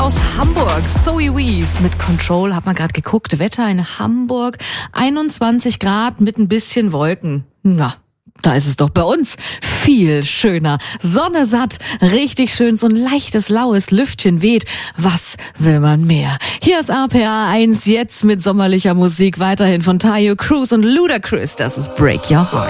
aus Hamburg, Zoe Wees mit Control. Hat man gerade geguckt, Wetter in Hamburg, 21 Grad mit ein bisschen Wolken. Na, da ist es doch bei uns viel schöner. Sonne satt, richtig schön, so ein leichtes, laues Lüftchen weht. Was will man mehr? Hier ist RPA 1 jetzt mit sommerlicher Musik, weiterhin von Taio Cruz und Ludacris. Das ist Break Your Heart.